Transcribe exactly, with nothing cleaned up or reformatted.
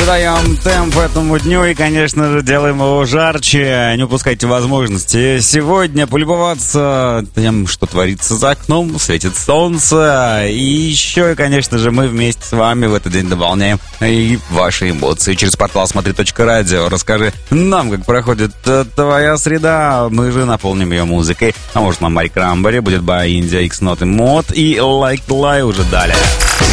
задаем темп этому дню и, конечно же, делаем его жарче. Не упускайте возможности сегодня полюбоваться тем, что творится за окном, светит солнце. И еще, и, конечно же, мы вместе с вами в этот день дополняем и ваши эмоции через портал смотри точка радио. Расскажи нам, как проходит твоя среда. Мы же наполним ее музыкой. А может, нам Марик Рамбари будет by India X Not и Mod и Like Lie уже далее.